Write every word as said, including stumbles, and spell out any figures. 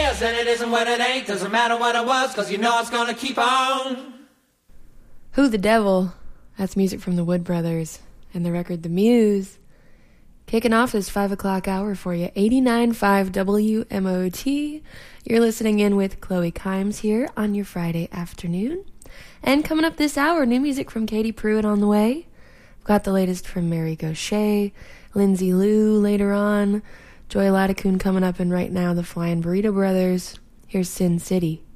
is and it isn't what it ain't. Doesn't matter what it was, cause you know it's gonna keep on. Who the Devil? That's music from the Wood Brothers and the record The Muse. Kicking off this five o'clock hour for you, eighty-nine point five W M O T. You're listening in with Chloe Kimes here on your Friday afternoon. And coming up this hour, new music from Katie Pruitt on the way. We've got the latest from Mary Gaucher, Lindsay Lou later on, Joy Ladakun coming up, and right now the Flying Burrito Brothers. Here's Sin City.